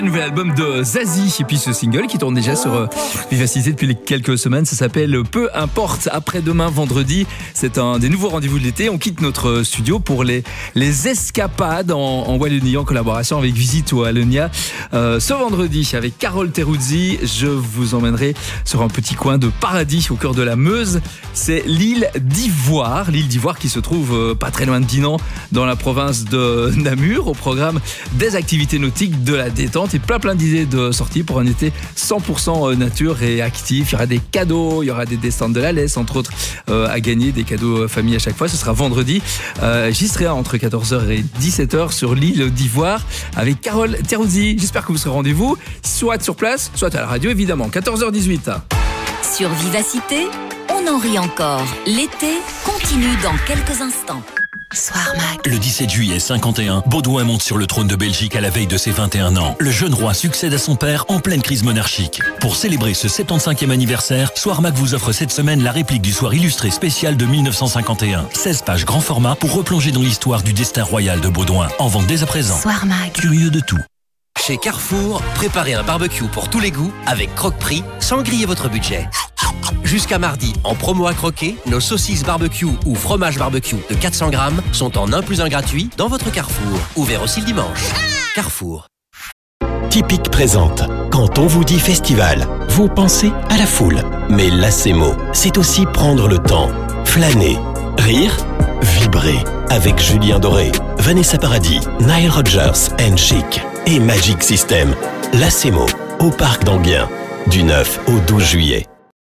Nouvel album de Zazie et puis ce single qui tourne déjà sur Vivacité depuis quelques semaines, ça s'appelle Peu importe. Après-demain vendredi, c'est un des nouveaux rendez-vous de l'été. On quitte notre studio pour les escapades en Wallonie en collaboration avec Visite Wallonia. Ce vendredi avec Carole Teruzzi, je vous emmènerai sur un petit coin de paradis au cœur de la Meuse. C'est l'île d'Ivoire, qui se trouve pas très loin de Dinan dans la province de Namur. Au programme des activités nautiques, de la détente et plein d'idées de sorties pour un été 100% nature et actif. Il y aura des cadeaux, il y aura des descentes de la laisse entre autres à gagner, des cadeaux famille à chaque fois. Ce sera vendredi. J'y serai entre 14h et 17h sur l'île d'Ivoire avec Carole Teruzzi. J'espère que vous serez au rendez-vous, soit sur place, soit à la radio évidemment. 14h18. Sur Vivacité, on en rit encore. L'été continue dans quelques instants. Soir Mag. Le 17 juillet 51, Baudouin monte sur le trône de Belgique à la veille de ses 21 ans. Le jeune roi succède à son père en pleine crise monarchique. Pour célébrer ce 75e anniversaire, Soir Mag vous offre cette semaine la réplique du soir illustré spécial de 1951. 16 pages grand format pour replonger dans l'histoire du destin royal de Baudouin. En vente dès à présent. Soir Mag. Curieux de tout. Chez Carrefour, préparez un barbecue pour tous les goûts avec Croque-Prix sans griller votre budget. Jusqu'à mardi, en promo à croquer, nos saucisses barbecue ou fromage barbecue de 400 grammes sont en 1 + 1 gratuit dans votre Carrefour. Ouvert aussi le dimanche. Carrefour. Typique présente. Quand on vous dit festival, vous pensez à la foule. Mais l'ACMO, c'est aussi prendre le temps, flâner, rire, vibrer. Avec Julien Doré, Vanessa Paradis, Nile Rodgers and Chic et Magic System. L'ACMO, au Parc d'Anguien, du 9 au 12 juillet.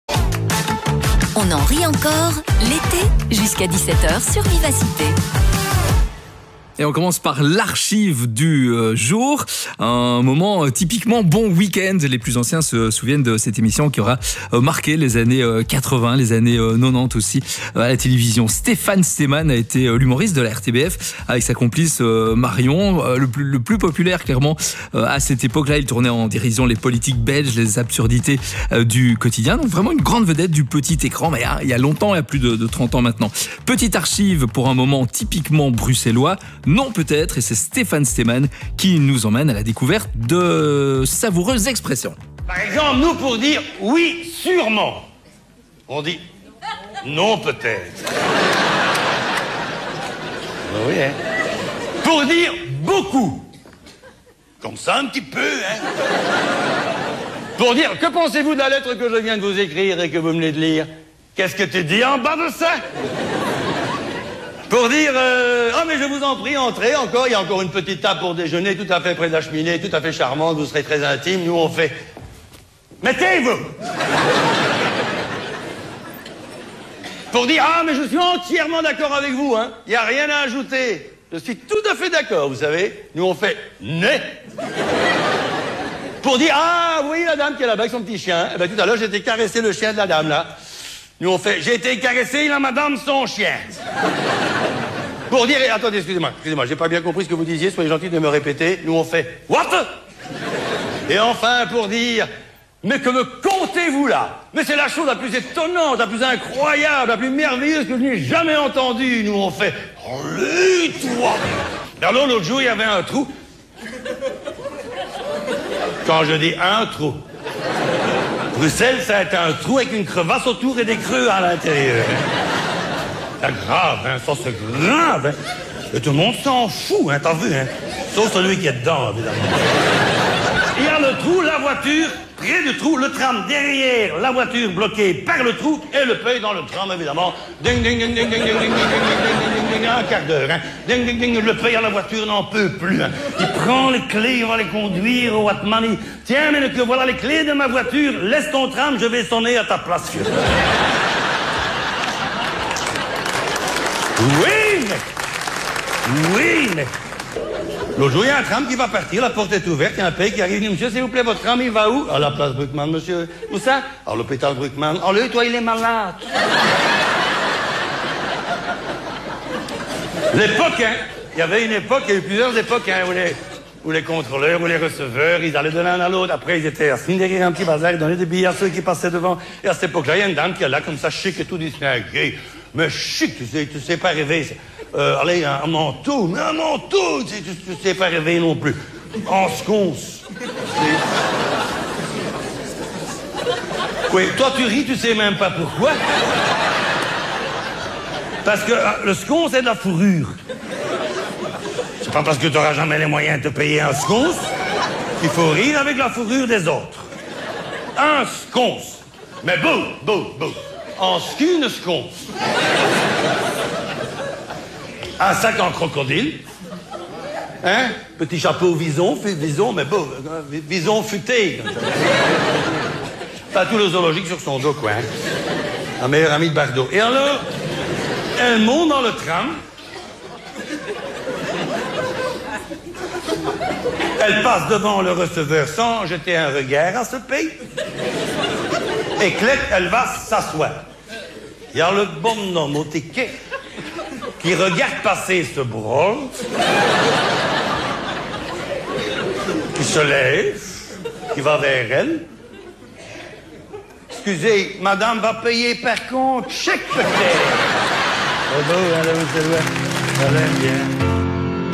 On en rit encore l'été jusqu'à 17h sur Vivacité. Et on commence par l'archive du jour, un moment typiquement bon week-end. Les plus anciens se souviennent de cette émission qui aura marqué les années 80, les années 90 aussi à la télévision. Stéphane Stéman a été l'humoriste de la RTBF avec sa complice Marion, le plus populaire clairement à cette époque-là. Il tournait en dérision les politiques belges, les absurdités du quotidien. Donc vraiment une grande vedette du petit écran, mais il y a longtemps, il y a plus de 30 ans maintenant. Petite archive pour un moment typiquement bruxellois. Non peut-être, et c'est Stéphane Stéman qui nous emmène à la découverte de savoureuses expressions. Par exemple, nous pour dire oui sûrement, on dit non peut-être. Oui, hein. Pour dire beaucoup, comme ça un petit peu, hein. Pour dire que pensez-vous de la lettre que je viens de vous écrire et que vous venez de lire? Qu'est-ce que tu dis en bas de ça? Pour dire, oh mais je vous en prie, entrez encore, il y a encore une petite table pour déjeuner, tout à fait près de la cheminée, tout à fait charmante, vous serez très intime, nous on fait, mettez-vous. Pour dire, ah mais je suis entièrement d'accord avec vous, hein, il n'y a rien à ajouter, je suis tout à fait d'accord, vous savez, nous on fait, né. Pour dire, ah oui, la dame qui est là-bas avec son petit chien, eh ben tout à l'heure j'ai été caresser le chien de la dame là. Nous on fait, j'ai été caresser la madame son chien. Pour dire, attendez, excusez-moi, j'ai pas bien compris ce que vous disiez, soyez gentil de me répéter. Nous on fait, what? Et enfin pour dire, mais que me comptez-vous là? Mais c'est la chose la plus étonnante, la plus incroyable, la plus merveilleuse que je n'ai jamais entendue. Nous on fait, allez toi. Alors l'autre jour il y avait un trou. Quand je dis un trou, Bruxelles, ça a été un trou avec une crevasse autour et des creux à l'intérieur. C'est grave, hein, ça c'est grave, hein. Et tout le monde s'en fout, hein, t'as vu, hein. Sauf celui qui est dedans, évidemment. Il y a le trou, la voiture, près du trou, le tram derrière, la voiture bloquée par le trou et le pays dans le tram, évidemment. Ding, ding, ding, ding, ding, ding, ding, ding, ding, ding, un quart d'heure, hein. Ding, ding, ding, le pays à la voiture n'en peut plus, hein. Il prend les clés, il va les conduire au Watman. Tiens, mais que voilà les clés de ma voiture, laisse ton tram, je vais sonner à ta place. Oui, mais... L'autre jour, il y a un tram qui va partir, la porte est ouverte, il y a un pays qui arrive, il dit, monsieur, s'il vous plaît, votre tram, il va où? À la place Bruckmann, monsieur. Où ça? À l'hôpital Bruckmann. Oh, lui, toi, il est malade. L'époque, hein. Il y avait une époque, il y a eu plusieurs époques, hein, où les contrôleurs, où les receveurs, ils allaient de l'un à l'autre. Après, ils étaient assis derrière un petit bazar, ils donnaient des billets à ceux qui passaient devant. Et à cette époque-là, il y a une dame qui est là, comme ça, chic et tout, distingué. Mais chic, tu sais pas rêver. Allez, un manteau, mais un manteau, tu sais pas rêver non plus. En sconce. Oui, toi tu ris, tu sais même pas pourquoi. Parce que le sconce c'est de la fourrure. C'est pas parce que tu n'auras jamais les moyens de te payer un sconce qu'il faut rire avec la fourrure des autres. Un sconce. Mais beau. En scune sconce. Un sac en crocodile. Hein? Petit chapeau vison, mais beau. Vison futé. T'as tout le zoologique sur son dos, quoi. Hein? La meilleure amie de Bardot. Et alors, elle monte dans le tram. Elle passe devant le receveur sans jeter un regard à ce pays. Et clac, elle va s'asseoir. Il y a le bonhomme au ticket qui regarde passer ce brol, qui se lève, qui va vers elle. Excusez, madame va payer par compte chèque peut-être. Oh bon, allez, bien.